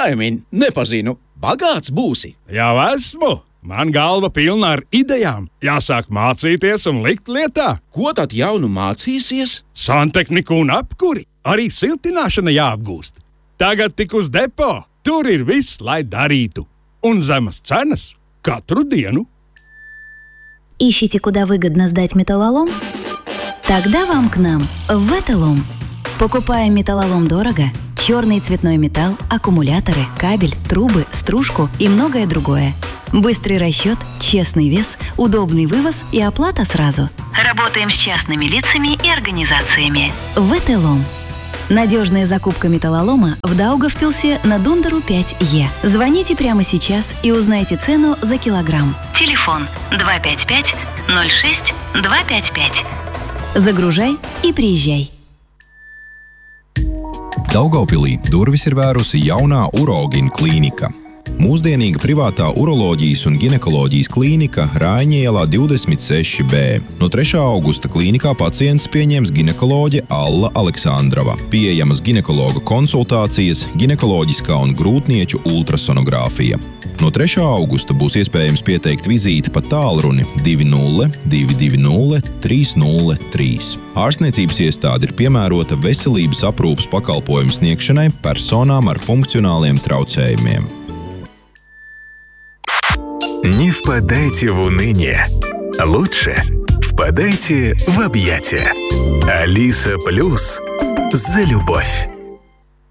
Kaimiņ, nepazinu. Bagāts būsi. Jau esmu. Man galva pilna ar idejām. Jāsāk mācīties un likt lietā. Ko tad jaunu mācīsies? Santehniku un apkuri. Arī siltināšana jāapgūst. Tagad tik uz depo. Tur ir viss, lai darītu. Un zemas cenas katru диenu. Ищите, куда выгодно сдать металлолом? Тогда вам к нам, в Веталом. Покупаем металлолом дорого, черный цветной металл, аккумуляторы, кабель, трубы, стружку и многое другое. Быстрый расчет, честный вес, удобный вывоз и оплата сразу. Работаем с частными лицами и организациями. Веталом. Надежная закупка металлолома в Даугавпилсе на Дундеру 5Е. Звоните прямо сейчас и узнайте цену за килограмм. Телефон 255 06 255. Загружай и приезжай. Daugavpilī durvis ir vērusi jaunā uroloģija klīnika. Mūsdienīga privātā uroloģijas un ginekoloģijas klīnika Raiņa ielā 26B. No 3. augusta klīnikā pacients pieņems ginekoloģe Alla Aleksandrova. Pieejamas ginekologa konsultācijas, ginekoloģiskā un grūtnieču ultrasonogrāfija. No 3. augusta būs iespējams pieteikt vizīti pa tālruni 20 220 303. Ārstniecības iestāde ir piemērota veselības aprūpes pakalpojumu sniegšanai personām ar funkcionāliem traucējumiem. Не впадайте в уныние. Лучше впадайте в объятия. Алиса Плюс за любовь.